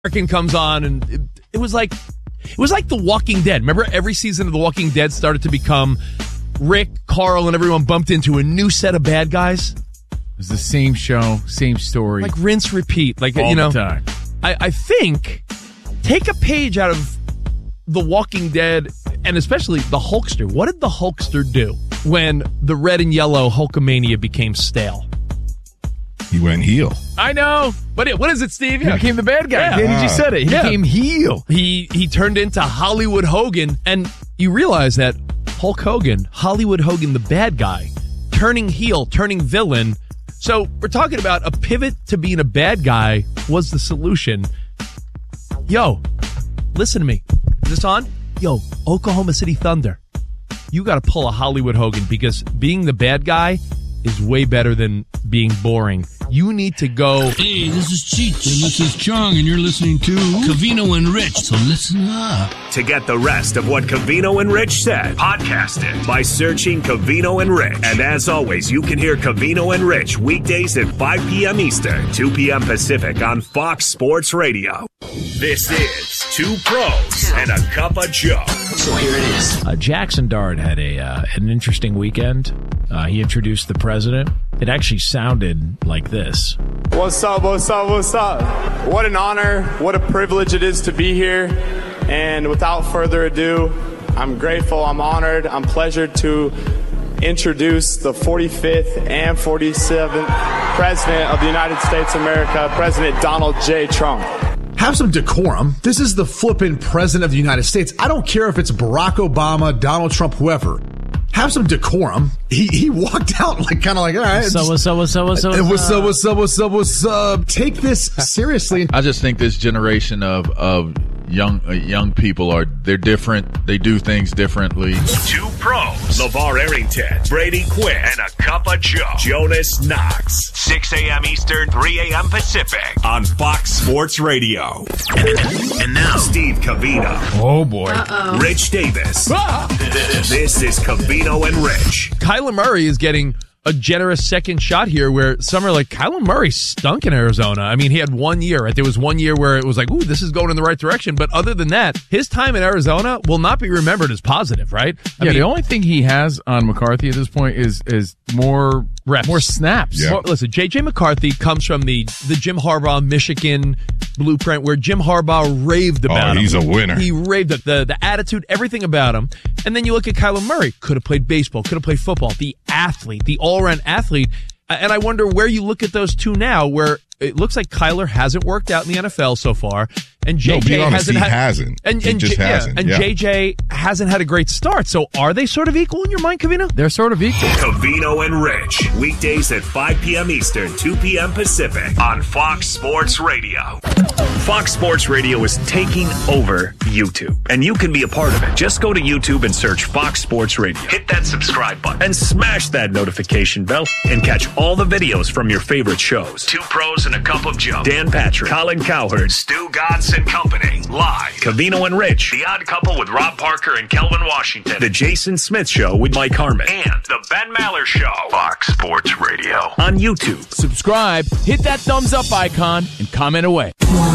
American comes on, and it was like The Walking Dead. Remember, every season of The Walking Dead started to become Rick, Carl, and everyone bumped into a new set of bad guys. It was the same show, same story. Like rinse, repeat. Like, all the time. I think take a page out of The Walking Dead, and especially the Hulkster. What did the Hulkster do when the red and yellow Hulkamania became stale? He went heel. I know. But what is it, Steve? He became the bad guy. Yeah. Danny just said it. He became heel. He turned into Hollywood Hogan, and you realize that Hulk Hogan, Hollywood Hogan, the bad guy, turning heel, turning villain. So we're talking about a pivot to being a bad guy was the solution. Yo, listen to me. Is this on? Yo, Oklahoma City Thunder. You got to pull a Hollywood Hogan, because being the bad guy is way better than being boring. You need to go. Hey, this is Cheech, and this is Chong, and you're listening to Covino and Rich, so listen up. To get the rest of what Covino and Rich said, podcast it by searching Covino and Rich. And as always, you can hear Covino and Rich weekdays at 5 p.m. Eastern, 2 p.m. Pacific on Fox Sports Radio. This is Two Pros and a Cup of Joe. So here it is. Jackson Dart had an interesting weekend. He introduced the president. It actually sounded like this. What's up, what's up, what's up? What an honor, what a privilege it is to be here. And without further ado, I'm grateful, I'm honored, I'm pleasured to introduce the 45th and 47th President of the United States of America, President Donald J. Trump. Have some decorum. This is the flippin' President of the United States. I don't care if it's Barack Obama, Donald Trump, whoever. Have some decorum. He walked out like kind of like, all right. What's up? Take this seriously. I just think this generation of young people they're different. They do things differently. Two Pros. LeVar Arrington, Brady Quinn, and a Cup of Joe. Jonas Knox. 6 a.m. Eastern, 3 a.m. Pacific on Fox Sports Radio. And now, Steve Covino. Oh, boy. Rich Davis. This is Covino and Rich. Kyler Murray is getting a generous second shot here, where some are like, Kyler Murray stunk in Arizona. I mean, he had 1 year, right? There was 1 year where it was like, ooh, this is going in the right direction. But other than that, his time in Arizona will not be remembered as positive, right? I mean, the only thing he has on McCarthy at this point is more reps, more snaps. Yeah. Listen, J.J. McCarthy comes from the Jim Harbaugh, Michigan blueprint, where Jim Harbaugh raved about him. He's a winner. He raved the attitude, everything about him. And then you look at Kyler Murray, could have played baseball, could have played football, the athlete, the all-around athlete. And I wonder where you look at those two now, where it looks like Kyler hasn't worked out in the NFL so far, and JJ hasn't. And Yeah. JJ hasn't had a great start. So are they sort of equal in your mind, Covino? They're sort of equal. Covino and Rich, weekdays at 5 p.m. Eastern, 2 p.m. Pacific on Fox Sports Radio. Fox Sports Radio is taking over YouTube, and you can be a part of it. Just go to YouTube and search Fox Sports Radio. Hit that subscribe button and smash that notification bell and catch all the videos from your favorite shows. Two Pros and a Cup of Joe. Dan Patrick, Colin Cowherd, Stu Godson Company. Live. Covino and Rich, The Odd Couple with Rob Parker and Kelvin Washington. The Jason Smith Show with Mike Harmon. And The Ben Maller Show. Fox Sports Radio. On YouTube. Subscribe, hit that thumbs up icon, and comment away.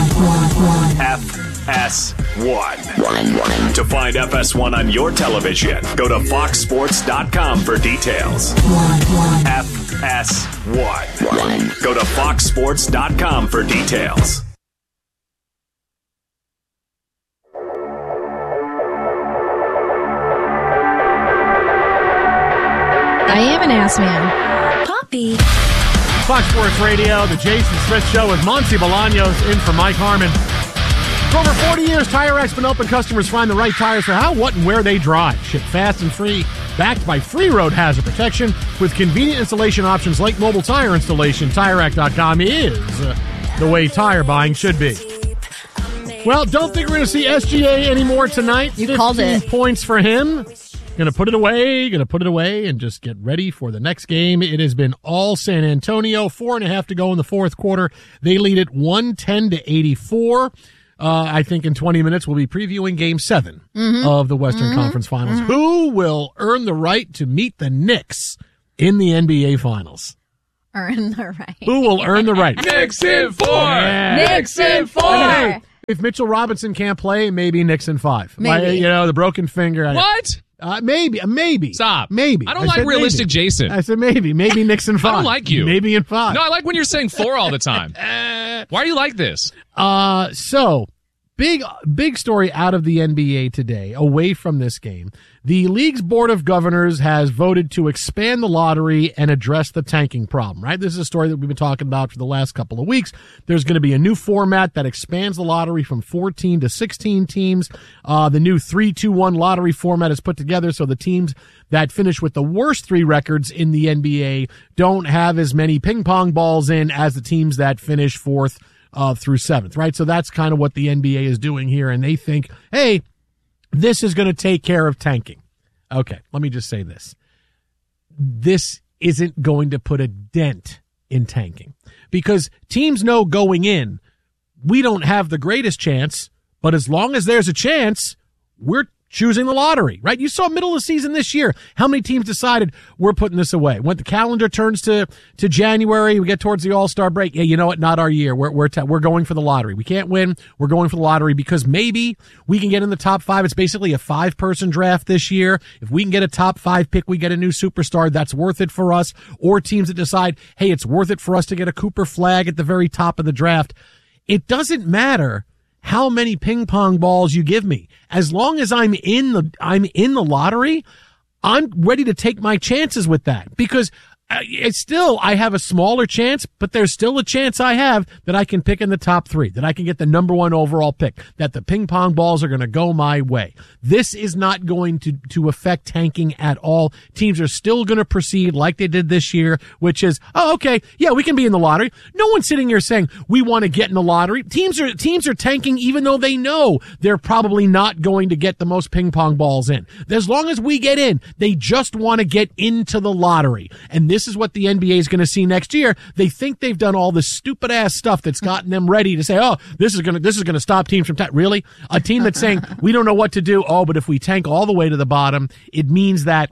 FS1. To find FS1 on your television, go to foxsports.com for details. FS1. Go to foxsports.com for details. I am an ass man. Poppy. Fox Sports Radio, the Jason Smith Show with Monty Bolaños in for Mike Harmon. For over 40 years, TireRack's been helping customers find the right tires for how, what, and where they drive. Shipped fast and free, backed by free road hazard protection with convenient installation options like mobile tire installation. TireRack.com is the way tire buying should be. Well, don't think we're going to see SGA anymore tonight. You called it. 15 points for him. Going to put it away, and just get ready for the next game. It has been all San Antonio. 4.5 to go in the fourth quarter. They lead it 110-84. I think in 20 minutes we'll be previewing Game 7 of the Western Conference Finals. Who will earn the right to meet the Knicks in the NBA Finals? Earn the right. Who will earn the right? Knicks in 4! Yeah. Knicks in 4! If Mitchell Robinson can't play, maybe Nixon 5. Maybe. The broken finger. What? Maybe. Stop. Maybe. I don't like realistic maybe. Jason. I said maybe. Maybe Nixon 5. I don't like you. Maybe in 5. No, I like when you're saying 4 all the time. Why are you like this? So big story out of the NBA today, away from this game. The league's board of governors has voted to expand the lottery and address the tanking problem, right? This is a story that we've been talking about for the last couple of weeks. There's going to be a new format that expands the lottery from 14 to 16 teams. The new 3-2-1 lottery format is put together so the teams that finish with the worst 3 records in the NBA don't have as many ping pong balls in as the teams that finish 4th through 7th, right? So that's kind of what the NBA is doing here, and they think, hey, this is going to take care of tanking. Okay, let me just say this. This isn't going to put a dent in tanking because teams know going in, we don't have the greatest chance, but as long as there's a chance, we're choosing the lottery, right? You saw middle of the season this year. How many teams decided we're putting this away? When the calendar turns to January, we get towards the All-Star break. Yeah, you know what? Not our year. We're going for the lottery. We can't win. We're going for the lottery because maybe we can get in the top 5. It's basically a 5-person draft this year. If we can get a top 5 pick, we get a new superstar. That's worth it for us. Or teams that decide, hey, it's worth it for us to get a Cooper Flag at the very top of the draft. It doesn't matter how many ping pong balls you give me. As long as I'm in the lottery, I'm ready to take my chances with that because I have a smaller chance, but there's still a chance I have that I can pick in the top 3, that I can get the number 1 overall pick, that the ping pong balls are going to go my way. This is not going to affect tanking at all. Teams are still going to proceed like they did this year, which is, oh, okay, yeah, we can be in the lottery. No one's sitting here saying we want to get in the lottery. Teams are tanking even though they know they're probably not going to get the most ping pong balls in. As long as we get in, they just want to get into the lottery. And this is what the NBA is going to see next year. They think they've done all this stupid ass stuff that's gotten them ready to say, oh, this is going to stop teams from really? A team that's saying we don't know what to do. Oh, but if we tank all the way to the bottom, it means that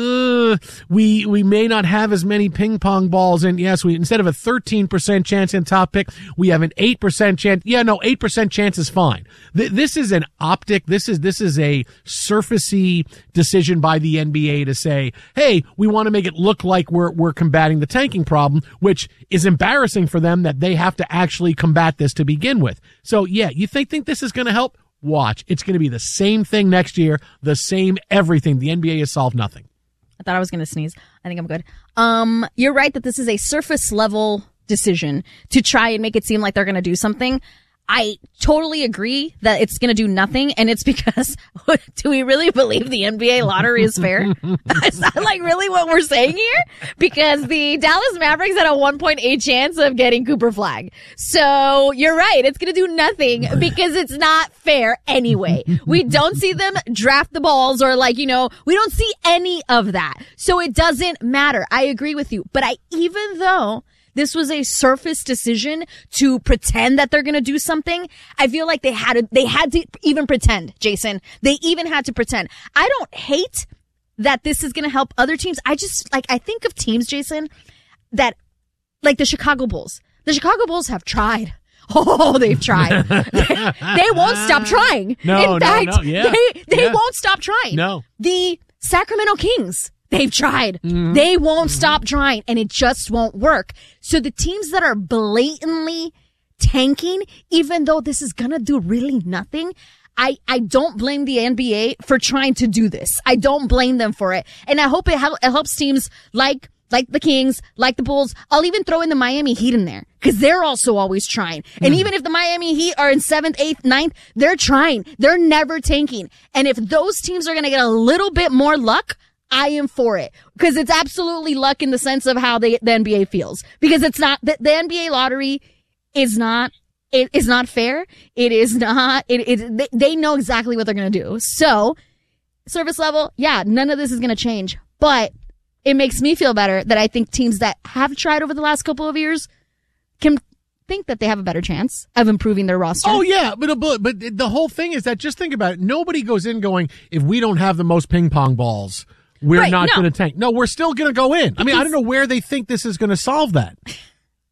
we may not have as many ping pong balls in. Yes, instead of a 13% chance in top pick, we have an 8% chance. Yeah, no, 8% chance is fine. This is an optic. This is a surfacey decision by the NBA to say, hey, we want to make it look like we're combating the tanking problem, which is embarrassing for them that they have to actually combat this to begin with. So yeah, you think this is going to help? Watch. It's going to be the same thing next year, the same everything. The NBA has solved nothing. I thought I was going to sneeze. I think I'm good. You're right that this is a surface level decision to try and make it seem like they're going to do something. I totally agree that it's going to do nothing, and it's because, do we really believe the NBA lottery is fair? Is that like really what we're saying here? Because the Dallas Mavericks had a 1.8 chance of getting Cooper Flag. So you're right, it's going to do nothing because it's not fair anyway. We don't see them draft the balls or we don't see any of that. So it doesn't matter. I agree with you. But even though this was a surface decision to pretend that they're going to do something, I feel like they had to even pretend, Jason. They even had to pretend. I don't hate that this is going to help other teams. I just, I think of teams, Jason, that, like the Chicago Bulls. The Chicago Bulls have tried. Oh, they've tried. They won't stop trying. No, in fact, no. Yeah. They won't stop trying. No. The Sacramento Kings, they've tried. Mm-hmm. They won't stop trying, and it just won't work. So the teams that are blatantly tanking, even though this is going to do really nothing, I don't blame the NBA for trying to do this. I don't blame them for it. And I hope it helps teams like the Kings, like the Bulls. I'll even throw in the Miami Heat in there because they're also always trying. And even if the Miami Heat are in 7th, 8th, 9th, they're trying. They're never tanking. And if those teams are going to get a little bit more luck, I am for it because it's absolutely luck in the sense of how the NBA feels, because it's not the NBA lottery is not. It is not fair. It is not. They know exactly what they're going to do. So, service level, yeah, none of this is going to change. But it makes me feel better that I think teams that have tried over the last couple of years can think that they have a better chance of improving their roster. Oh, yeah, but the whole thing is that, just think about it. Nobody goes in going, if we don't have the most ping pong balls, we're not going to tank. No, we're still going to go in. I mean, I don't know where they think this is going to solve that.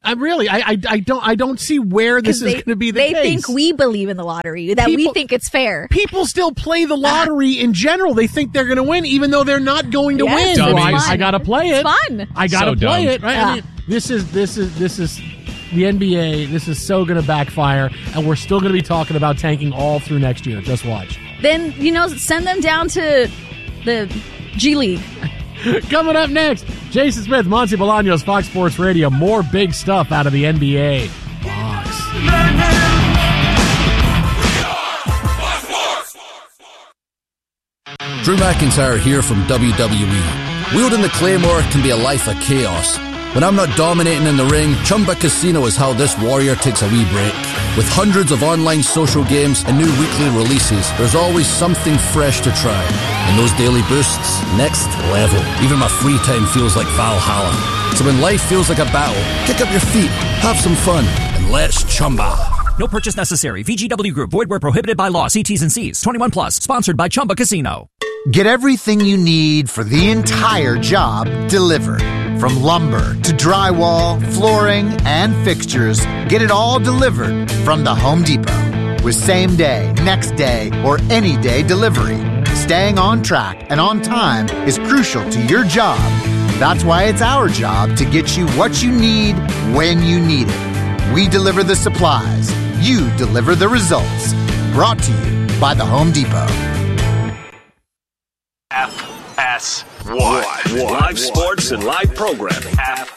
I don't see where this is going to be the case. They think we believe in the lottery, that we think it's fair. People still play the lottery in general. They think they're going to win, even though they're not going to win. So I got to play it. It's fun. I got to play it. Right? I mean, this is the NBA. This is so going to backfire, and we're still going to be talking about tanking all through next year. Just watch. Then, send them down to the G League. Coming up next, Jason Smith, Monty Bolaños, Fox Sports Radio. More big stuff out of the NBA. Fox. Drew McIntyre here from WWE. Wielding the Claymore can be a life of chaos. When I'm not dominating in the ring, Chumba Casino is how this warrior takes a wee break. With hundreds of online social games and new weekly releases, there's always something fresh to try. And those daily boosts, next level. Even my free time feels like Valhalla. So when life feels like a battle, kick up your feet, have some fun, and let's Chumba. No purchase necessary. VGW Group. Void where prohibited by law. See T's and C's. 21 plus. Sponsored by Chumba Casino. Get everything you need for the entire job delivered. From lumber to drywall, flooring, and fixtures, get it all delivered from the Home Depot. With same day, next day, or any day delivery, staying on track and on time is crucial to your job. That's why it's our job to get you what you need when you need it. We deliver the supplies. You deliver the results. Brought to you by the Home Depot. FS1. Live sports and live programming.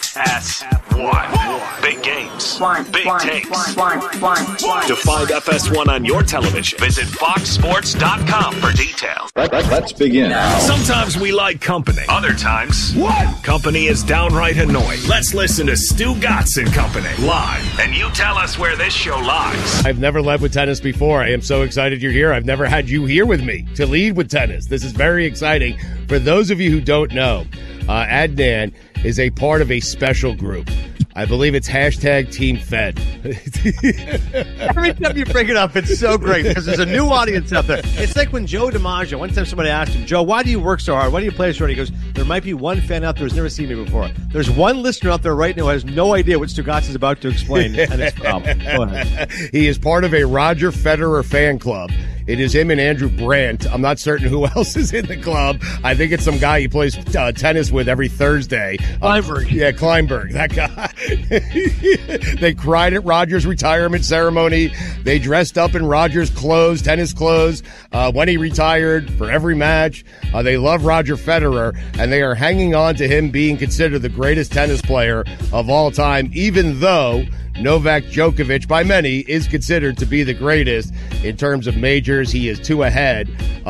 FS1. Big games. Big takes. To find FS1 on your television, visit foxsports.com for details. Let's begin. Sometimes we like company. Other times, company is downright annoying. Let's listen to Stu Gatz and Company live, and you tell us where this show lies. I've never led with tennis before. I am so excited you're here. I've never had you here with me to lead with tennis. This is very exciting. For those of you who don't know, Adnan is a part of a special group. I believe it's hashtag Team Fed. Every time you bring it up, it's so great because there's a new audience out there. It's like when Joe DiMaggio, one time somebody asked him, Joe, why do you work so hard? Why do you play so hard? He goes, there might be one fan out there who's never seen me before. There's one listener out there right now who has no idea what Stu Gatz is about to explain, and it's Go ahead. He is part of a Roger Federer fan club. It is him and Andrew Brandt. I'm not certain who else is in the club. I think it's some guy he plays tennis with every Thursday. Kleinberg. Yeah, Kleinberg, that guy. They cried at Roger's retirement ceremony. They dressed up in Roger's clothes, tennis clothes, when he retired for every match. They love Roger Federer, and they are hanging on to him being considered the greatest tennis player of all time, even though Novak Djokovic, by many, is considered to be the greatest in terms of majors. He is 4 ahead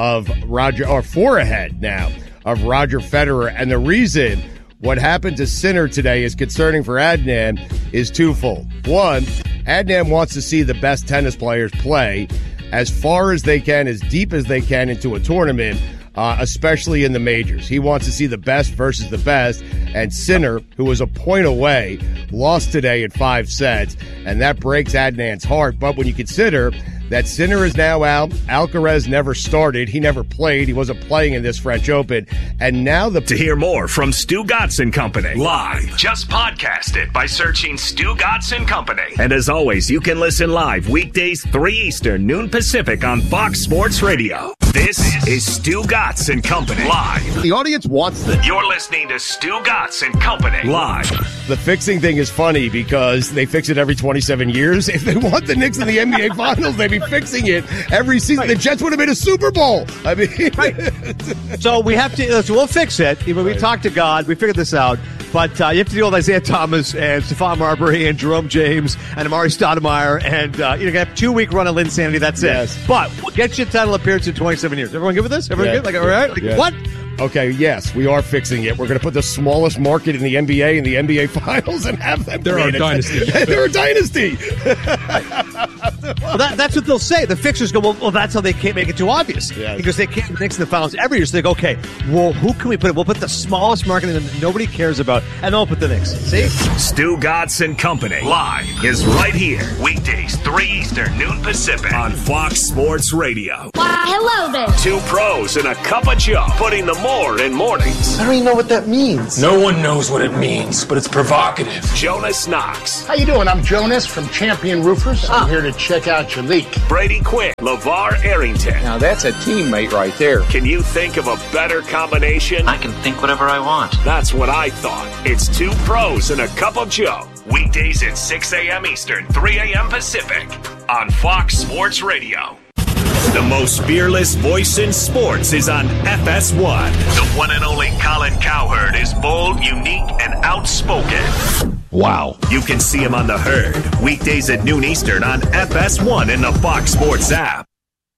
now of Roger Federer. And the reason what happened to Sinner today is concerning for Adnan is twofold. One, Adnan wants to see the best tennis players play as far as they can, as deep as they can into a tournament, especially in the majors. He wants to see the best versus the best, and Sinner, who was a point away, lost today in 5 sets, and that breaks Adnan's heart. But when you consider that Sinner is now out, Alcaraz never started, he never played, he wasn't playing in this French Open, and now To hear more from Stu Gatz and Company live, just podcast it by searching Stu Gatz and Company. And as always, you can listen live weekdays 3 Eastern, noon Pacific on Fox Sports Radio. This is Stu Gatz and Company live. The audience wants this. You're listening to Stu Gatz and Company live. The fixing thing is funny because they fix it every 27 years. If they want the Knicks in the NBA Finals, they'd be fixing it every season. Right. The Jets would have been a Super Bowl. I mean, right. So we have to. So we'll fix it. We talked to God. We figured this out. But you have to deal with Isaiah Thomas and Stephon Marbury and Jerome James and Amari Stoudemire, and you're gonna have a 2-week run of Linsanity. That's it. But we'll get you a title appearance in 27 years. Everyone good with this? Everyone good? Like, all right? Like, what? Okay, yes, we are fixing it. We're going to put the smallest market in the NBA in the NBA Finals and have them. They're our dynasty. They're a dynasty. Well, that's what they'll say. The fixers go, well, that's how they can't make it too obvious. Yes. Because they can't mix the finals every year. So they go, okay, well, who can we put it? We'll put the smallest market that nobody cares about, and then we'll put the Knicks. See? Stu Godson Company live is right here. Weekdays, 3 Eastern, noon Pacific on Fox Sports Radio. Why, hello there. Two pros and a cup of Joe, putting the more in mornings. I don't even know what that means. No one knows what it means, but it's provocative. Jonas Knox. How you doing? I'm Jonas from Champion Roofers. I'm here to check out your leak. Brady Quinn. LeVar Arrington. Now that's a teammate right there. Can you think of a better combination? I can think whatever I want. That's what I thought. It's two pros and a cup of Joe. Weekdays at 6 a.m. Eastern, 3 a.m. Pacific on Fox Sports Radio. The most fearless voice in sports is on FS1. The one and only Colin Cowherd is bold, unique, and outspoken. Wow. You can see him on The Herd, weekdays at noon Eastern on FS1 in the Fox Sports app.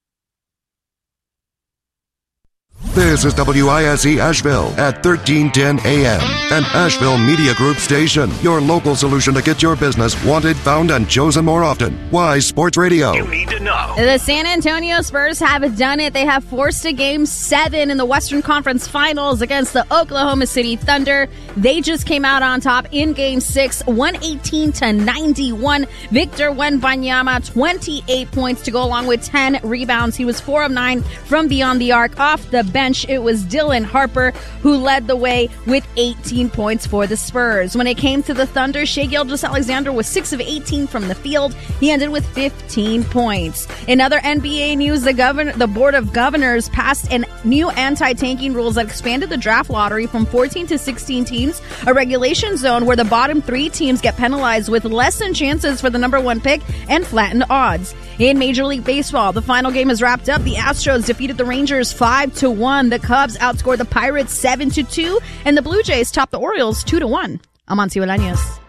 This is WISE Asheville at 1310 AM, an Asheville Media Group station. Your local solution to get your business wanted, found, and chosen more often. Wise Sports Radio. You need to know. The San Antonio Spurs have done it. They have forced a Game 7 in the Western Conference Finals against the Oklahoma City Thunder. They just came out on top in Game 6, 118-91. Victor Wembanyama, 28 points to go along with 10 rebounds. He was 4 of 9 from beyond the arc. Off the bench, it was Dylan Harper who led the way with 18 points for the Spurs. When it came to the Thunder, Shai Gilgeous-Alexander was 6 of 18 from the field. He ended with 15 points. In other NBA news, the Board of Governors passed new anti-tanking rules that expanded the draft lottery from 14 to 16 teams, a regulation zone where the bottom 3 teams get penalized with less than chances for the number 1 pick and flattened odds. In Major League Baseball, the final game is wrapped up. The Astros defeated the Rangers 5-1. The Cubs outscored the Pirates 7-2, and the Blue Jays topped the Orioles 2-1. I'm Monty Bolaños.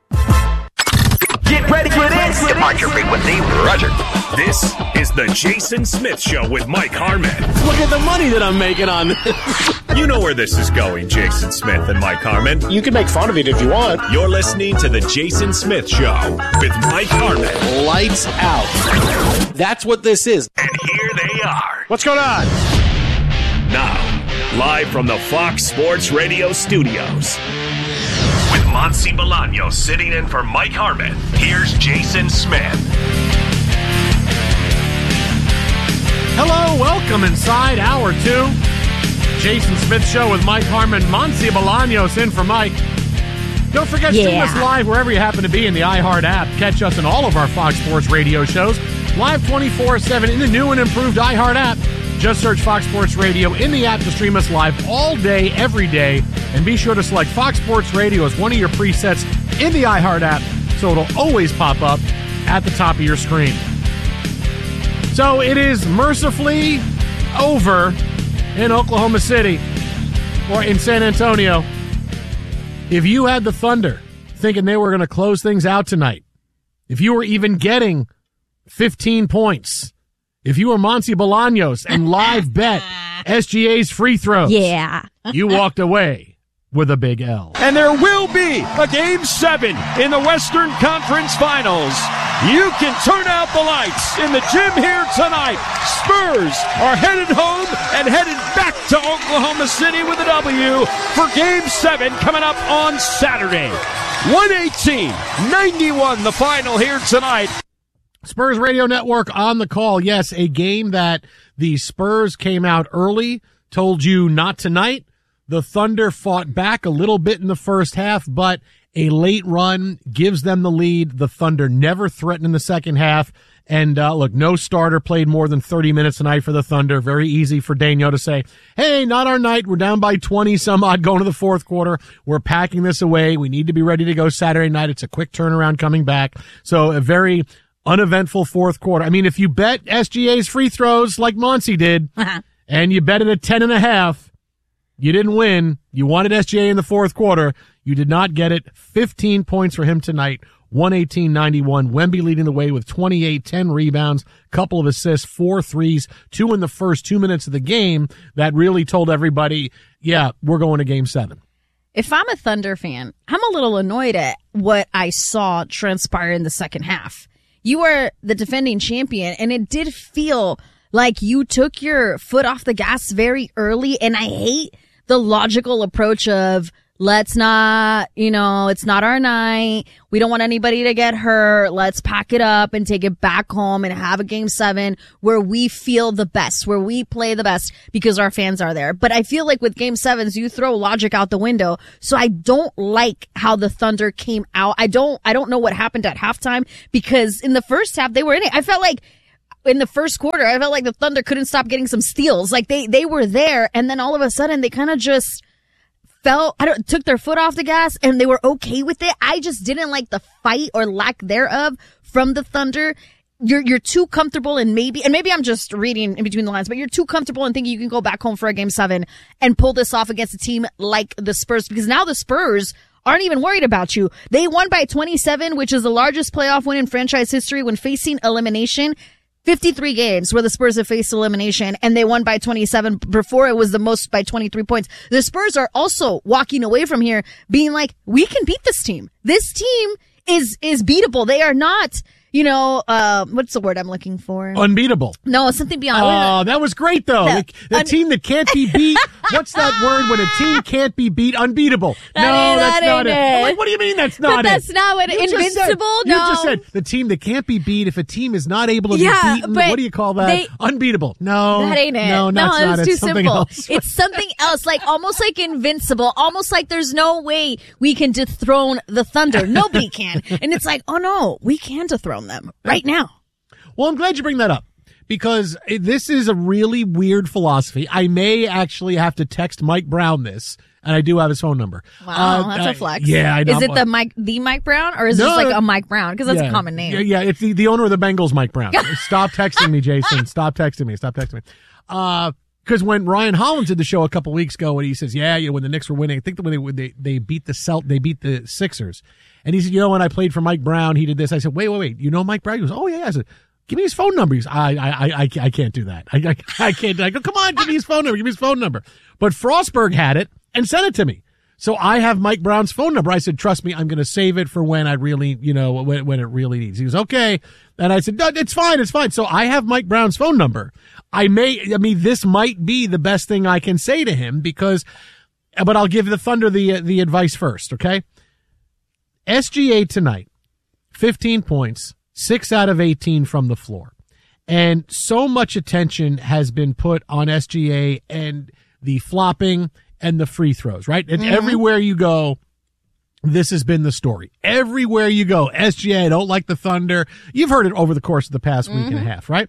Get ready for this. Departure frequency, Roger. This is the Jason Smith Show with Mike Harmon. Look at the money that I'm making on this. You know where this is going, Jason Smith and Mike Harmon. You can make fun of it if you want. You're listening to the Jason Smith Show with Mike Harmon. Lights out. That's what this is. And here they are. What's going on? Now, live from the Fox Sports Radio studios. With Monty Bolaños sitting in for Mike Harmon, here's Jason Smith. Hello, welcome inside Hour 2. Jason Smith Show with Mike Harmon. Monty Bolaños in for Mike. Don't forget, stream us live wherever you happen to be in the iHeart app. Catch us in all of our Fox Sports Radio shows. Live 24/7 in the new and improved iHeart app. Just search Fox Sports Radio in the app to stream us live all day, every day. And be sure to select Fox Sports Radio as one of your presets in the iHeart app so it'll always pop up at the top of your screen. So it is mercifully over in Oklahoma City or in San Antonio. If you had the Thunder thinking they were going to close things out tonight, if you were even getting 15 points, if you were Monty Bolaños and live bet SGA's free throws, you walked away with a big L. And there will be a Game 7 in the Western Conference Finals. You can turn out the lights in the gym here tonight. Spurs are headed home and headed back to Oklahoma City with a W for Game 7 coming up on Saturday. 118-91 the final here tonight. Spurs Radio Network on the call. Yes, a game that the Spurs came out early, told you not tonight. The Thunder fought back a little bit in the first half, but a late run gives them the lead. The Thunder never threatened in the second half. And look, no starter played more than 30 minutes tonight for the Thunder. Very easy for Daniel to say, hey, not our night. We're down by 20 some odd going to the fourth quarter. We're packing this away. We need to be ready to go Saturday night. It's a quick turnaround coming back. So a very uneventful fourth quarter. I mean, if you bet SGA's free throws like Monty did, and you bet it at 10.5, you didn't win. You wanted SGA in the fourth quarter. You did not get it. 15 points for him tonight. 118-91. Wemby leading the way with 28, 10 rebounds, couple of assists, 4 threes, 2 in the first 2 minutes of the game. That really told everybody, yeah, we're going to Game 7. If I'm a Thunder fan, I'm a little annoyed at what I saw transpire in the second half. you are the defending champion, and it did feel like you took your foot off the gas very early. And I hate the logical approach of, let's not, it's not our night. We don't want anybody to get hurt. Let's pack it up and take it back home and have a game 7 where we feel the best, where we play the best because our fans are there. But I feel like with game 7s, you throw logic out the window. So I don't like how the Thunder came out. I don't know what happened at halftime, because in the first half, they were in it. I felt like in the first quarter, I felt like the Thunder couldn't stop getting some steals. Like they were there. And then all of a sudden they kind of just took their foot off the gas, and they were okay with it. I just didn't like the fight or lack thereof from the Thunder. You're too comfortable, and maybe I'm just reading in between the lines, but you're too comfortable and thinking you can go back home for a game 7 and pull this off against a team like the Spurs, because now the Spurs aren't even worried about you. They won by 27, which is the largest playoff win in franchise history when facing elimination. 53 games where the Spurs have faced elimination, and they won by 27. Before, it was the most by 23 points. The Spurs are also walking away from here being like, we can beat this team. This team is beatable. They are not, what's the word I'm looking for? Unbeatable. No, something beyond. Oh, that was great, though. The team that can't be beat. What's that word when a team can't be beat? Unbeatable. That's not it. I'm like, what do you mean that's not it? That's not what invincible? You just said the team that can't be beat. If a team is not able to be beaten, what do you call that? Unbeatable. No. That ain't it. No, that's not it. Too something simple. Else. It's something else, like almost like invincible, almost like there's no way we can dethrone the Thunder. Nobody can. And it's like, oh no, we can dethrone them right now. Well, I'm glad you bring that up, because this is a really weird philosophy. I may actually have to text Mike Brown this, and I do have his phone number. Wow, that's a flex. Yeah, I know. Is it the Mike Brown, or is it just like a Mike Brown? Because that's a common name. Yeah, it's the owner of the Bengals, Mike Brown. Stop texting me, Jason. Stop texting me. Because when Ryan Hollins did the show a couple weeks ago, and he says, when the Knicks were winning, I think when they beat the Sixers, and he said, when I played for Mike Brown, he did this. I said, wait, you know Mike Brown? He goes, oh yeah. I said, give me his phone number. He goes, I can't do that. I can't. I go, come on, give me his phone number. But Frostberg had it and sent it to me. So I have Mike Brown's phone number. I said, trust me, I'm going to save it for when I really, when it really needs. He goes, okay. And I said, no, it's fine. So I have Mike Brown's phone number. This might be the best thing I can say to him, but I'll give the Thunder the advice first. Okay. SGA tonight, 15 points, 6 out of 18 from the floor. And so much attention has been put on SGA and the flopping and the free throws, right? And everywhere you go, this has been the story. Everywhere you go, SGA, I don't like the Thunder. You've heard it over the course of the past week and a half, right?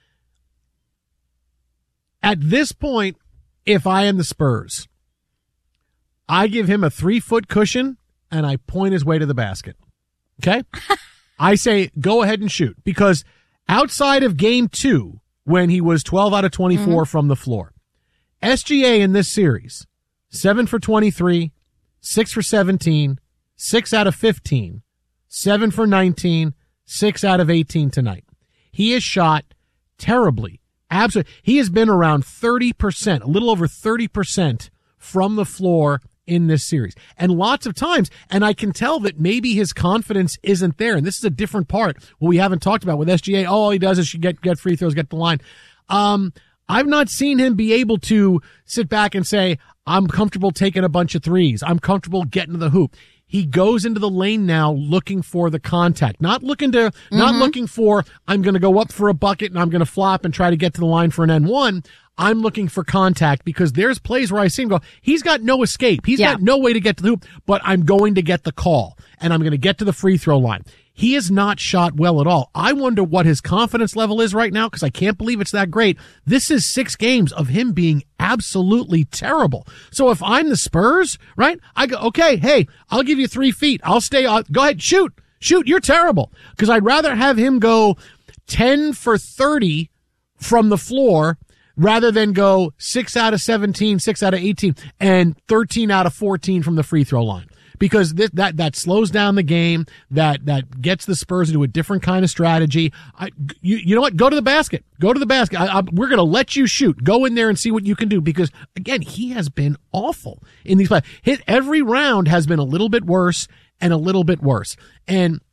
At this point, if I am the Spurs, I give him a 3-foot cushion and I point his way to the basket. Okay? I say, go ahead and shoot, because outside of game 2, when he was 12 out of 24 from the floor, SGA in this series, 7 for 23, 6 for 17, 6 out of 15, 7 for 19, 6 out of 18 tonight. He has shot terribly. Absolutely. He has been around 30%, a little over 30% from the floor in this series. And lots of times, and I can tell that maybe his confidence isn't there. And this is a different part, what we haven't talked about with SGA. All he does is get free throws, get the line. I've not seen him be able to sit back and say, I'm comfortable taking a bunch of threes. I'm comfortable getting to the hoop. He goes into the lane now looking for the contact, not looking for, I'm going to go up for a bucket and I'm going to flop and try to get to the line for an N1. I'm looking for contact, because there's plays where I see him go, he's got no escape. He's got no way to get to the hoop, but I'm going to get the call and I'm going to get to the free throw line. He has not shot well at all. I wonder what his confidence level is right now, because I can't believe it's that great. This is 6 games of him being absolutely terrible. So if I'm the Spurs, right, I go, okay, hey, I'll give you 3 feet. I'll stay on. Go ahead, shoot, you're terrible. Because I'd rather have him go 10 for 30 from the floor rather than go 6 out of 17, 6 out of 18, and 13 out of 14 from the free throw line. Because that slows down the game, that gets the Spurs into a different kind of strategy. You know what? Go to the basket. We're going to let you shoot. Go in there and see what you can do. Because again, he has been awful in these plays. Every round has been a little bit worse and a little bit worse. And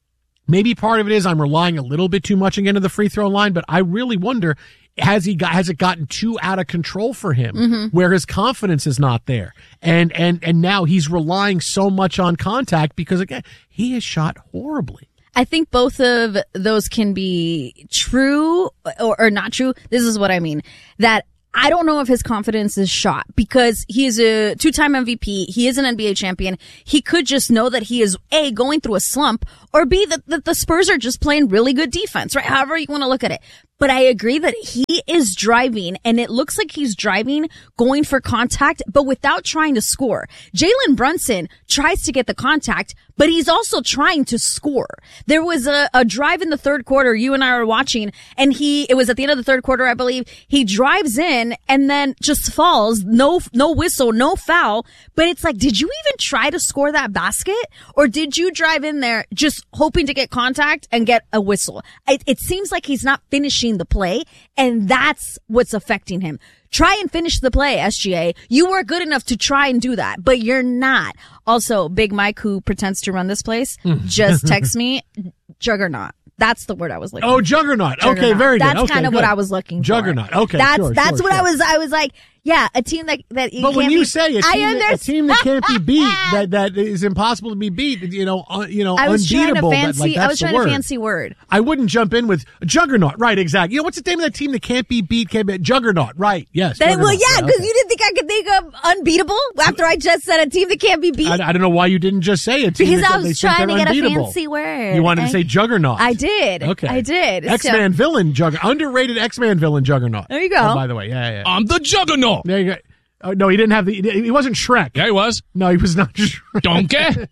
maybe part of it is I'm relying a little bit too much again to the free throw line, but I really wonder, has it gotten too out of control for him where his confidence is not there? And now he's relying so much on contact because, again, he has shot horribly. I think both of those can be true or not true. This is what I mean. That I don't know if his confidence is shot because he is a 2-time MVP. He is an NBA champion. He could just know that he is A, going through a slump, or B, that the Spurs are just playing really good defense, right? However you want to look at it. But I agree that he is driving, and it looks like he's driving, going for contact, but without trying to score. Jalen Brunson tries to get the contact, but he's also trying to score. There was a drive in the third quarter, you and I were watching, and it was at the end of the third quarter, I believe. He drives in and then just falls. No whistle, no foul. But it's like, did you even try to score that basket? Or did you drive in there just hoping to get contact and get a whistle? It seems like he's not finishing the play, and that's what's affecting him. Try and finish the play, SGA. You were good enough to try and do that, but you're not. Also, Big Mike, who pretends to run this place, just text me, Juggernaut. That's the word I was looking for. Oh, Juggernaut. Okay, very good. That's kind of what I was looking for. Juggernaut. Okay, that's sure. what I was like, yeah, a team that But when you say a team that can't be beat, that is impossible to be beat, I was unbeatable. I was trying a fancy word. I wouldn't jump in with Juggernaut. Right, exactly. What's the name of that team that can't be beat? Juggernaut. Right. Yes. Well, yeah, because you didn't think I could think of unbeatable after I just said a team that can't be beat. I don't know why you didn't just say a team because I was trying to get a fancy word. You wanted to say Juggernaut. I did. Okay. I did. X-Man villain Juggernaut. Underrated X-Man villain Juggernaut. There you go. Oh, by the way, yeah. I'm the Juggernaut. There you go. Oh, no, he didn't have he wasn't Shrek. Yeah, he was. No, he was not Shrek. Donkey.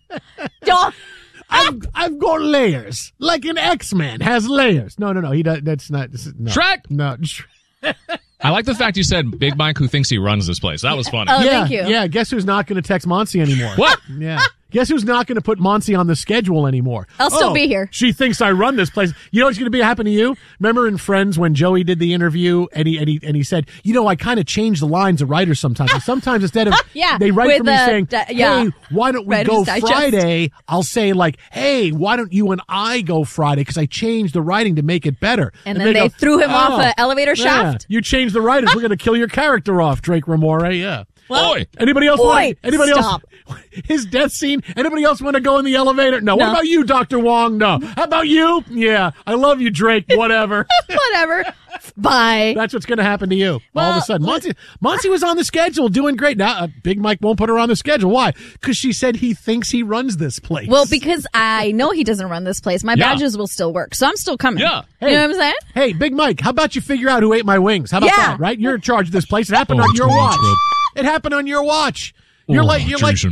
I've got layers. Like an X-Man has layers. No. He does. That's not. No. Shrek. No. I like the fact you said Big Mike who thinks he runs this place. That was funny. Oh, thank you. Yeah, guess who's not going to text Monty anymore? What? Yeah. Guess who's not going to put Monty on the schedule anymore? I'll still be here. She thinks I run this place. You know what's going to happen to you? Remember in Friends when Joey did the interview and he said, I kind of change the lines of writers sometimes. And sometimes instead of they write for me saying, hey, why don't we go Friday? I'll say like, hey, why don't you and I go Friday? Because I changed the writing to make it better. And then they threw him off an elevator shaft. You changed the writers. We're going to kill your character off, Drake Ramore. Yeah. Well, anybody else? Anybody stop. else? His death scene. Anybody else want to go in the elevator? No. What about you, Dr. Wong? No. How about you? Yeah. I love you, Drake. Whatever. Whatever. Bye. That's what's going to happen to you. All of a sudden. Monty was on the schedule doing great. Now, Big Mike won't put her on the schedule. Why? Because she said he thinks he runs this place. Well, because I know he doesn't run this place. My badges will still work. So I'm still coming. Yeah. Hey, you know what I'm saying? Hey, Big Mike, how about you figure out who ate my wings? How about that, right? You're in charge of this place. It happened on your watch. It happened on your watch. You're like.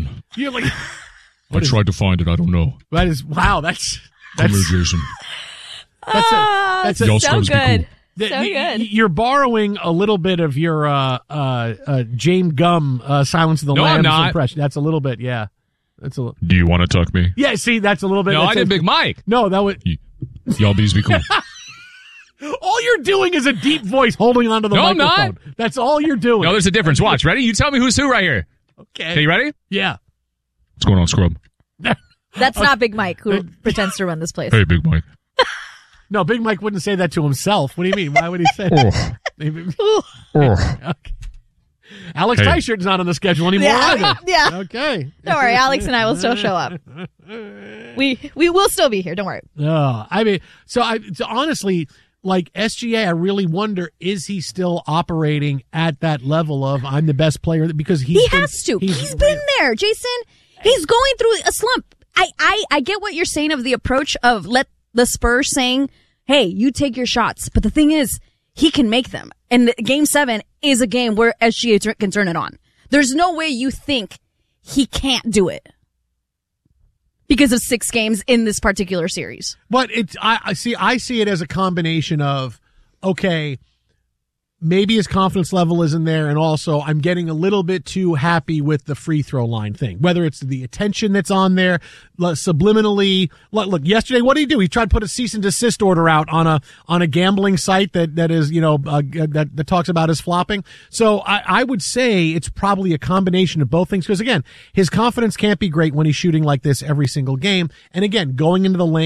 I tried to find it. I don't know. That is That's Come here, Jason. That's so good. So good. You're borrowing a little bit of your James Gum Silence of the Lambs impression. That's a little bit, yeah. That's a. Do you want to tuck me? Yeah. See, that's a little bit. No, I did Big Mike. No, that was. Y'all bees be cool. All you're doing is a deep voice holding onto the microphone. I'm not. That's all you're doing. No, there's a difference. Watch. Ready? You tell me who's who right here. Okay. You ready? Yeah. What's going on, Scrub? That's not Big Mike who pretends to run this place. Hey, Big Mike. No, Big Mike wouldn't say that to himself. What do you mean? Why would he say that? Okay. Alex Teichert's not on the schedule anymore either. Yeah. Okay. Don't worry. Alex and I will still show up. We will still be here. Don't worry. So honestly, like SGA, I really wonder, is he still operating at that level of I'm the best player? Because he has to. He's been there, Jason. He's going through a slump. I get what you're saying of the approach of let the Spurs saying, hey, you take your shots. But the thing is, he can make them. And Game 7 is a game where SGA can turn it on. There's no way you think he can't do it because of 6 games in this particular series. But I see it as a combination of, okay, maybe his confidence level isn't there, and also I'm getting a little bit too happy with the free throw line thing. Whether it's the attention that's on there, subliminally. Look, yesterday, what did he do? He tried to put a cease and desist order out on a gambling site that is, that talks about his flopping. So I would say it's probably a combination of both things, because again, his confidence can't be great when he's shooting like this every single game. And again, going into the lane,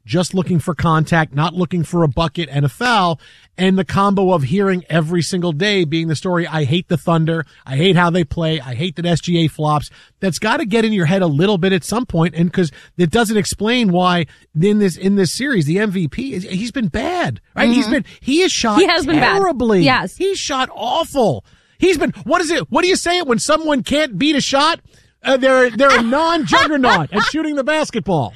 just looking for contact, not looking for a bucket and a foul, and the combo of hearing every single day being the story, I hate the Thunder, I hate how they play, I hate that SGA flops. That's got to get in your head a little bit at some point, and because it doesn't explain why in this series the MVP he's been bad, right? Mm-hmm. He has shot terribly. Yes, he's shot awful. He's been, what is it? What do you say when someone can't beat a shot? They're a non-juggernaut at shooting the basketball.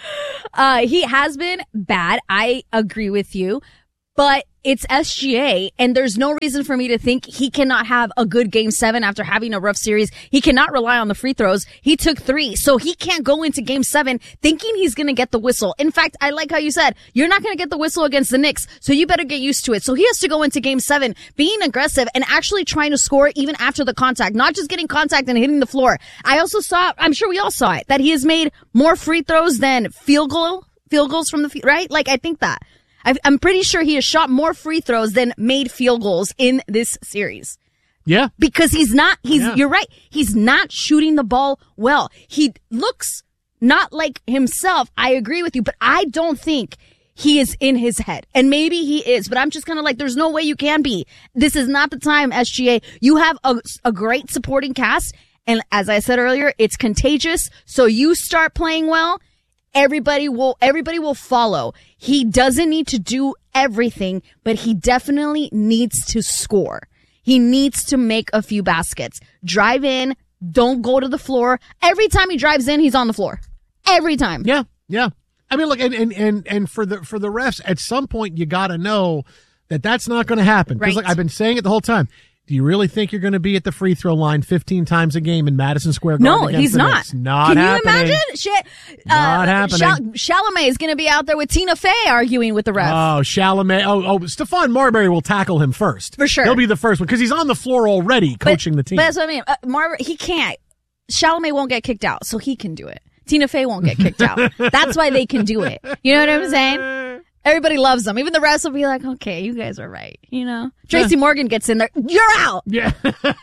He has been bad. I agree with you, but it's SGA, and there's no reason for me to think he cannot have a good Game 7 after having a rough series. He cannot rely on the free throws. He took 3, so he can't go into Game 7 thinking he's going to get the whistle. In fact, I like how you said, you're not going to get the whistle against the Knicks, so you better get used to it. So he has to go into Game 7 being aggressive and actually trying to score even after the contact, not just getting contact and hitting the floor. I also saw, I'm sure we all saw it, that he has made more free throws than field goals from the field, right? Like, I think that. I'm pretty sure he has shot more free throws than made field goals in this series. Yeah. Because you're right. He's not shooting the ball well. He looks not like himself. I agree with you, but I don't think he is in his head. And maybe he is, but I'm just kind of like, there's no way you can be. This is not the time, SGA. You have a great supporting cast. And as I said earlier, it's contagious. So you start playing well. Everybody will follow. He doesn't need to do everything, but he definitely needs to score. He needs to make a few baskets. Drive in. Don't go to the floor. Every time he drives in, he's on the floor. Every time. Yeah. Yeah. I mean, look, and for the refs, at some point, you got to know that that's not going to happen. Because like I've been saying it the whole time. Do you really think you're going to be at the free throw line 15 times a game in Madison Square Garden? No, he's not. Knicks? Not Can happening. you imagine? Shit. Not happening. Chalamet is going to be out there with Tina Fey arguing with the ref. Oh, Chalamet. Oh, Stephon Marbury will tackle him first. For sure. He'll be the first one because he's on the floor already coaching the team. But that's what I mean. Marbury, he can't. Chalamet won't get kicked out, so he can do it. Tina Fey won't get kicked out. That's why they can do it. You know what I'm saying? Everybody loves them. Even the refs will be like, okay, you guys are right. You know? Tracy Morgan gets in there. You're out. Yeah.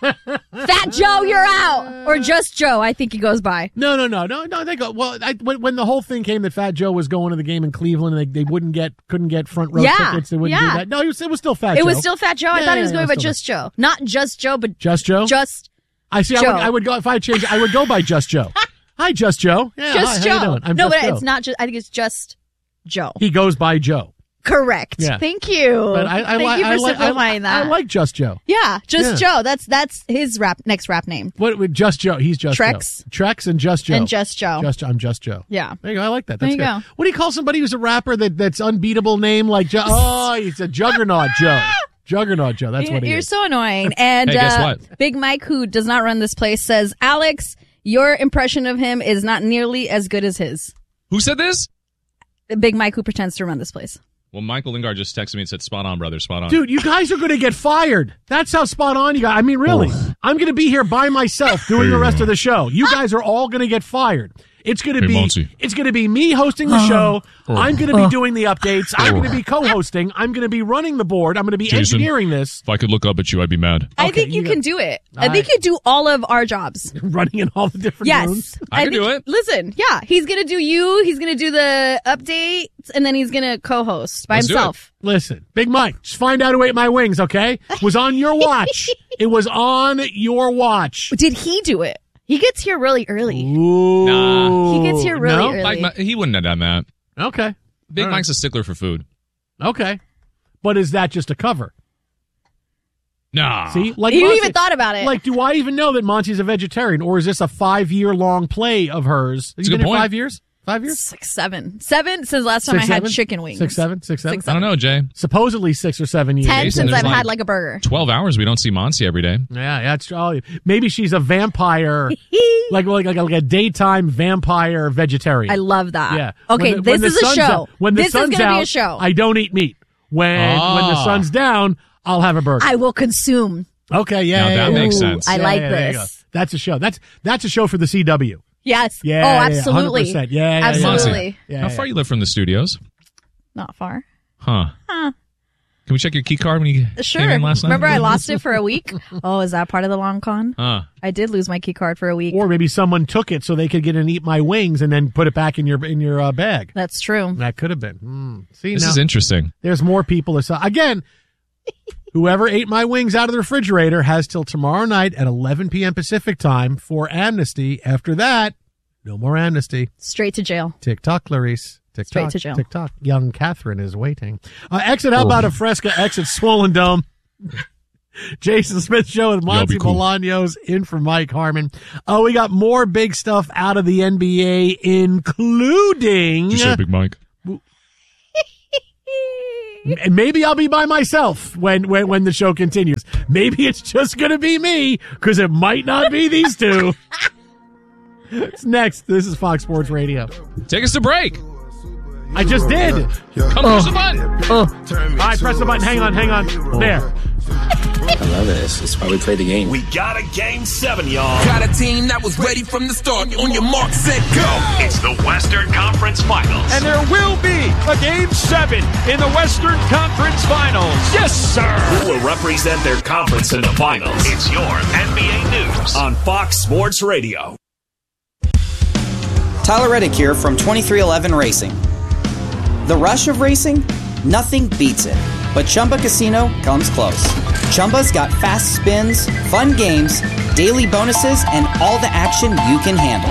Fat Joe, you're out. Or just Joe, I think he goes by. No. They go, well, when the whole thing came that Fat Joe was going to the game in Cleveland and they couldn't get front row tickets, they wouldn't do that. No, it was still Fat Joe. It was still Fat Joe? I thought he was going by Just Joe. Not Just Joe, but Just Joe? Just I see. Joe. I would go, if I change it, I would go by Just Joe. Hi, Just Joe. Yeah, Just hi, Joe. How you doing? I'm no, Just but Joe. it's not just, I think it's Just Joe. He goes by Joe. Correct. Yeah. Thank you. But Thank you for simplifying that. I like Just Joe. Yeah, Just Joe. That's his next rap name. What with Just Joe? He's Just Trex. Joe. Trex and Just Joe. And Just Joe. I'm Just Joe. Yeah. There you go. I like that. There That's you good. go. What do you call somebody who's a rapper that's unbeatable name like Joe? Oh, he's a Juggernaut Joe. Juggernaut Joe. That's what he You're is. so annoying. And Hey, guess what? Big Mike, who does not run this place, says, Alex, your impression of him is not nearly as good as his. Who said this? Big Mike, who pretends to run this place. Well, Michael Lingard just texted me and said, spot on, brother, spot on. Dude, you guys are going to get fired. That's how spot on you got. I mean, really. I'm going to be here by myself doing the rest of the show. You guys are all going to get fired. It's going to be me hosting the show. I'm going to be doing the updates. I'm going to be co-hosting. I'm going to be running the board. I'm going to be Jason, engineering this. If I could look up at you, I'd be mad. I think you can do it. I think you do all of our jobs. Running in all the different rooms. I can do it. Listen, yeah, he's going to do you. He's going to do the updates, and then he's going to co-host by himself. Listen, Big Mike, just find out who ate my wings, okay? It was on your watch. It was on your watch. Did he do it? He gets here really early. Ooh. Nah. He gets here really early. He wouldn't have done that. Okay. Big Mike's a stickler for food. Okay. But is that just a cover? Nah. See? Like you Monty, even thought about it. Like, do I even know that Monty's a vegetarian, or is this a 5-year-long play of hers? Has That's a been good here point. 5 years? 5 years? 6, 7. 7 since last time 6, I had 7? chicken wings. 6, 7? I don't know, Jay. Supposedly 6 or 7 years. 10 Jason, since I've there's had like a burger. 12 hours we don't see Monty every day. Yeah, that's all. Maybe she's a vampire, like a daytime vampire vegetarian. I love that. Yeah. Okay, When this is a show. Out, when the This is sun's going to be out, a show. I don't eat meat. When the sun's down, I'll have a burger. I will consume. Okay, yeah. Now that makes Ooh, sense. I like there you go. this. That's a show. That's a show for the CW. Yes. Yeah. Oh, absolutely. 100%. Yeah. Absolutely. Monty, how far you live from the studios? Not far. Huh. Can we check your key card when you Sure. came in last night? Remember I lost it for a week? Oh, is that part of the long con? I did lose my key card for a week. Or maybe someone took it so they could get and eat my wings and then put it back in your bag. That's true. That could have been. See, This now, is interesting. There's more people. Again, whoever ate my wings out of the refrigerator has till tomorrow night at 11 p.m. Pacific time for amnesty. After that, no more amnesty. Straight to jail. TikTok, Clarice. TikTok, Straight to jail. TikTok. Young Catherine is waiting. Exit out about a Fresca. Exit Swollen Dome. Jason Smith Show with Monty Bolaños in for Mike Harmon. We got more big stuff out of the NBA, including... Did you say Big Mike? Maybe I'll be by myself when the show continues. Maybe it's just going to be me, because it might not be these two. It's next. This is Fox Sports Radio. Take us to break. I just did. Come press the button. All right, press the button. Hang on. There. I love this. It's why we play the game. We got a Game 7, y'all. Got a team that was ready from the start. On your mark, set, go. It's the Western Conference Finals. And there will be a Game 7 in the Western Conference Finals. Yes, sir. Who will represent their conference in the finals? It's your NBA News on Fox Sports Radio. Tyler Reddick here from 2311 Racing. The rush of racing? Nothing beats it. But Chumba Casino comes close. Chumba's got fast spins, fun games, daily bonuses, and all the action you can handle.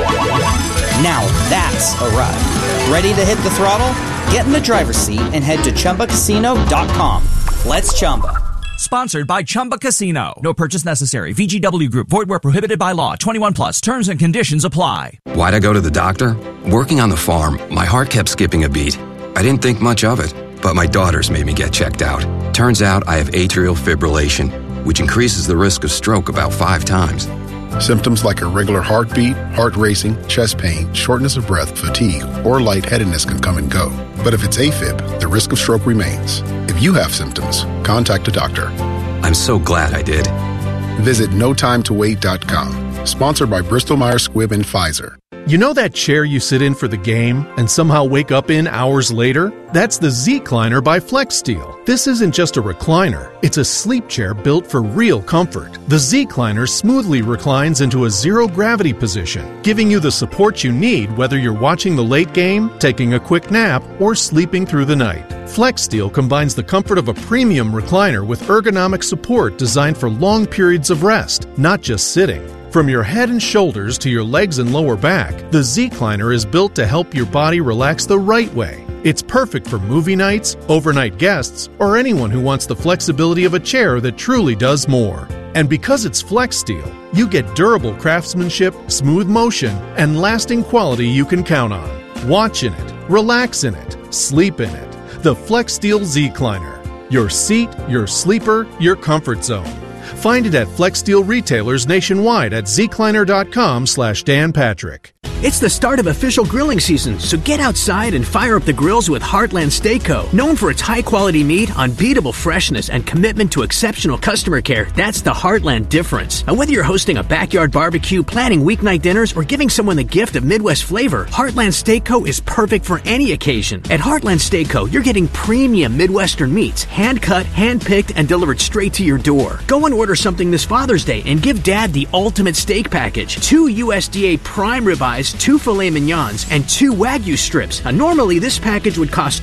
Now that's a ride. Ready to hit the throttle? Get in the driver's seat and head to ChumbaCasino.com. Let's Chumba. Sponsored by Chumba Casino. No purchase necessary. VGW Group. Void where prohibited by law. 21 plus. Terms and conditions apply. Why'd I go to the doctor? Working on the farm, my heart kept skipping a beat. I didn't think much of it, but my daughters made me get checked out. Turns out I have atrial fibrillation, which increases the risk of stroke about 5 times. Symptoms like irregular heartbeat, heart racing, chest pain, shortness of breath, fatigue, or lightheadedness can come and go. But if it's AFib, the risk of stroke remains. If you have symptoms, contact a doctor. I'm so glad I did. Visit notimetowait.com. Sponsored by Bristol-Myers Squibb and Pfizer. You know that chair you sit in for the game and somehow wake up in hours later? That's the Z-Cliner by FlexSteel. This isn't just a recliner. It's a sleep chair built for real comfort. The Z-Cliner smoothly reclines into a zero-gravity position, giving you the support you need whether you're watching the late game, taking a quick nap, or sleeping through the night. FlexSteel combines the comfort of a premium recliner with ergonomic support designed for long periods of rest, not just sitting. From your head and shoulders to your legs and lower back, the Z-Cliner is built to help your body relax the right way. It's perfect for movie nights, overnight guests, or anyone who wants the flexibility of a chair that truly does more. And because it's FlexSteel, you get durable craftsmanship, smooth motion, and lasting quality you can count on. Watch in it, relax in it, sleep in it. The FlexSteel Z-Cliner. Your seat, your sleeper, your comfort zone. Find it at FlexSteel retailers nationwide at zcliner.com/Dan Patrick. It's the start of official grilling season, so get outside and fire up the grills with Heartland Steak Co. Known for its high-quality meat, unbeatable freshness, and commitment to exceptional customer care, that's the Heartland difference. And whether you're hosting a backyard barbecue, planning weeknight dinners, or giving someone the gift of Midwest flavor, Heartland Steak Co. is perfect for any occasion. At Heartland Steak Co., you're getting premium Midwestern meats, hand-cut, hand-picked, and delivered straight to your door. Go and order something this Father's Day and give Dad the ultimate steak package. 2 USDA prime ribeyes, 2 filet mignons, and 2 Wagyu strips. Now, normally this package would cost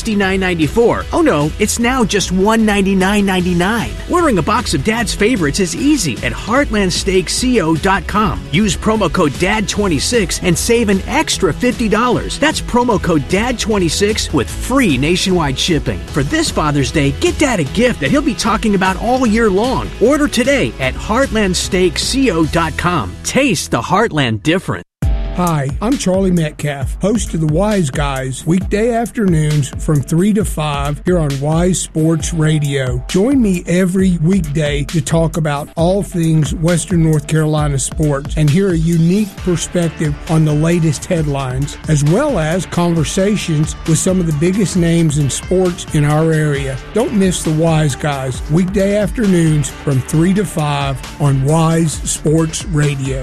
$269.94. Oh no, it's now just $199.99. Ordering a box of Dad's favorites is easy at heartlandsteakco.com. Use promo code DAD26 and save an extra $50. That's promo code DAD26 with free nationwide shipping. For this Father's Day, get Dad a gift that he'll be talking about all year long. Order today at heartlandsteakco.com. Taste the Heartland difference. Hi, I'm Charlie Metcalf, host of The Wise Guys, weekday afternoons from 3 to 5 here on Wise Sports Radio. Join me every weekday to talk about all things Western North Carolina sports and hear a unique perspective on the latest headlines, as well as conversations with some of the biggest names in sports in our area. Don't miss The Wise Guys, weekday afternoons from 3 to 5 on Wise Sports Radio.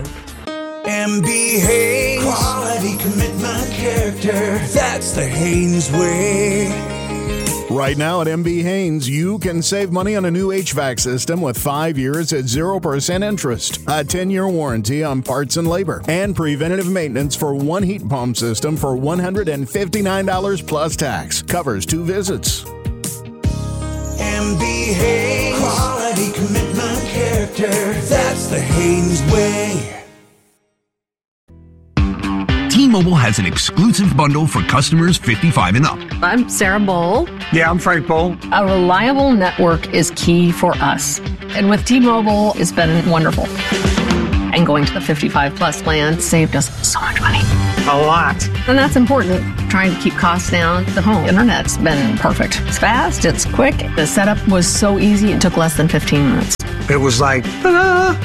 MB Haynes, quality, commitment, character. That's the Haynes way. Right now at MB Haynes, you can save money on a new HVAC system with 5 years at 0% interest, a 10-year warranty on parts and labor, and preventative maintenance for one heat pump system for $159 plus tax. Covers 2 visits. MB Haynes. Quality, commitment, character. That's the Haynes way. T-Mobile has an exclusive bundle for customers 55 and up. I'm Sarah Bowl. Yeah, I'm Frank Bowl. A reliable network is key for us. And with T-Mobile, it's been wonderful. And going to the 55 plus plan saved us so much money. A lot. And that's important. Trying to keep costs down. The home internet's been perfect. It's fast, it's quick. The setup was so easy, it took less than 15 minutes. It was like, ta-da!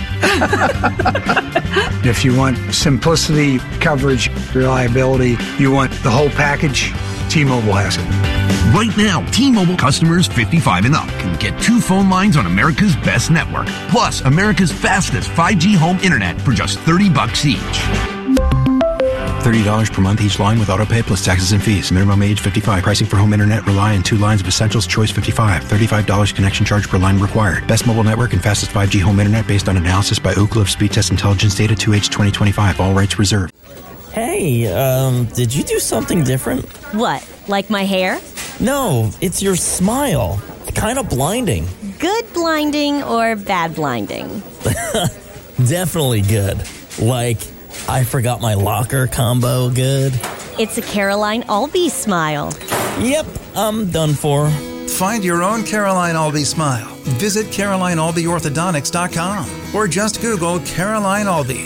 If you want simplicity, coverage, reliability, you want the whole package, T-Mobile has it. Right now, T-Mobile customers 55 and up can get 2 phone lines on America's best network, plus America's fastest 5G home internet for just $30 each. $30 per month each line with autopay plus taxes and fees. Minimum age 55. Pricing for home internet rely on 2 lines of Essentials Choice 55. $35 connection charge per line required. Best mobile network and fastest 5G home internet based on analysis by Ookla of Speed Test Intelligence data 2H 2025. All rights reserved. Hey, did you do something different? What, like my hair? No, it's your smile. Kind of blinding. Good blinding or bad blinding? Definitely good. Like, I forgot my locker combo good. It's a Caroline Albee smile. Yep, I'm done for. Find your own Caroline Albee smile. Visit CarolineAlbeeOrthodontics.com or just Google Caroline Albee.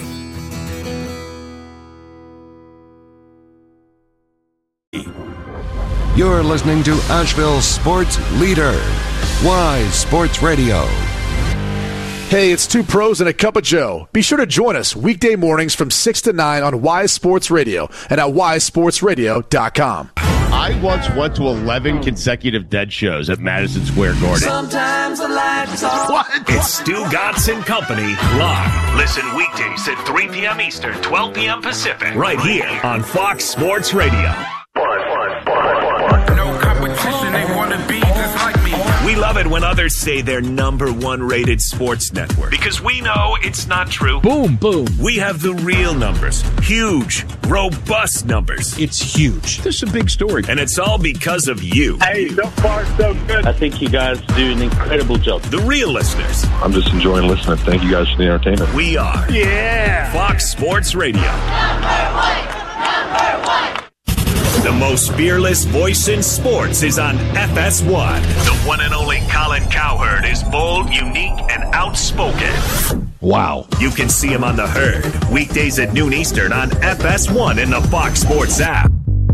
You're listening to Asheville's sports leader, Wise Sports Radio. Hey, it's 2 pros and a cup of Joe. Be sure to join us weekday mornings from 6 to 9 on Wise Sports Radio and at wisesportsradio.com. I once went to 11 consecutive Dead shows at Madison Square Garden. Sometimes the lights are... What? It's Stu Gatz and Company live. Listen weekdays at 3 p.m. Eastern, 12 p.m. Pacific. Right here on Fox Sports Radio. No competition, they want to be just like me. We love it when others say they're #1 rated sports network because we know it's not true. Boom, boom. We have the real numbers. Huge, robust numbers. It's huge. This is a big story. And it's all because of you. Hey, so far so good. I think you guys do an incredible job. The real listeners. I'm just enjoying listening. Thank you guys for the entertainment. We are. Yeah. Fox Sports Radio. The most fearless voice in sports is on FS1. The one and only Colin Cowherd is bold, unique, and outspoken. Wow. You can see him on The Herd, weekdays at noon Eastern on FS1 in the Fox Sports app.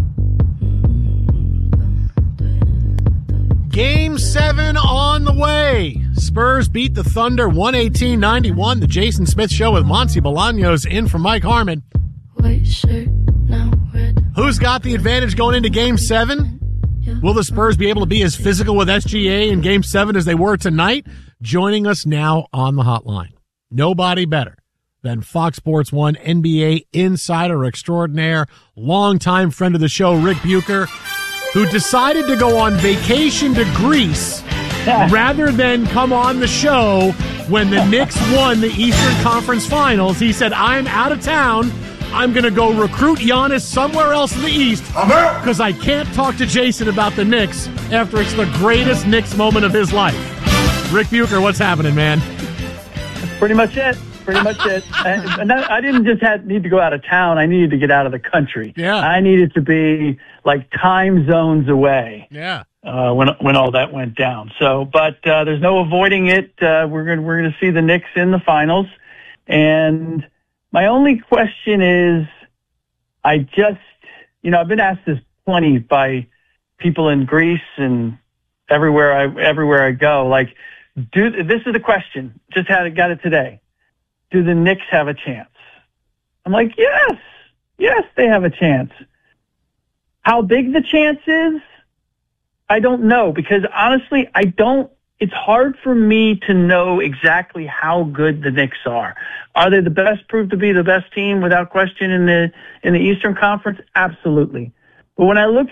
Game 7 on the way. Spurs beat the Thunder 118-91. The Jason Smith Show with Monty Bolaños in for Mike Harmon. White shirt, now red. Who's got the advantage going into Game 7? Will the Spurs be able to be as physical with SGA in Game 7 as they were tonight? Joining us now on the hotline, nobody better than Fox Sports 1 NBA insider extraordinaire, longtime friend of the show, Rick Bucher, who decided to go on vacation to Greece rather than come on the show when the Knicks won the Eastern Conference Finals. He said, I'm out of town. I'm going to go recruit Giannis somewhere else in the East because I can't talk to Jason about the Knicks after it's the greatest Knicks moment of his life. Rick Bucher, what's happening, man? That's pretty much it. And I didn't just need to go out of town. I needed to get out of the country. Yeah. I needed to be like time zones away. Yeah. When all that went down. So, but there's no avoiding it. We're going to see the Knicks in the finals. And my only question is, I've been asked this plenty by people in Greece and everywhere I go. Like, this is the question. Just got it today. Do the Knicks have a chance? I'm like, yes, they have a chance. How big the chance is, I don't know, because honestly, it's hard for me to know exactly how good the Knicks are. Are they proved to be the best team without question in the Eastern Conference? Absolutely. But when I look at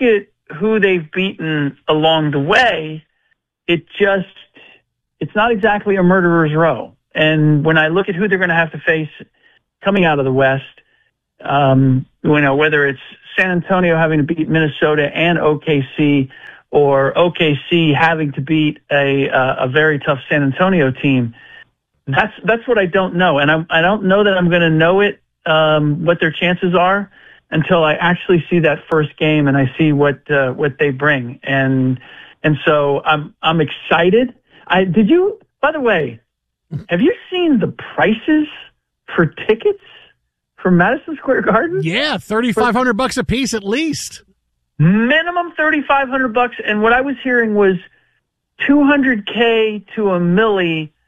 who they've beaten along the way, it's not exactly a murderer's row. And when I look at who they're going to have to face coming out of the West, whether it's San Antonio having to beat Minnesota and OKC, or OKC having to beat a very tough San Antonio team, that's what I don't know. And I don't know that I'm going to know it, what their chances are, until I actually see that first game and I see what they bring. And so I'm excited. By the way, have you seen the prices for tickets for Madison Square Garden? Yeah, $3,500 a piece at least. Minimum $3,500, and what I was hearing was $200K to $1 million